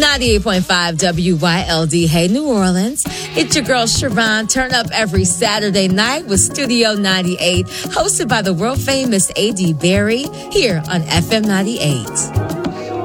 98.5 WYLD. Hey, New Orleans. It's your girl, Sharon. Turn up every Saturday night with Studio 98, hosted by the world famous A.D. Berry, here on FM 98.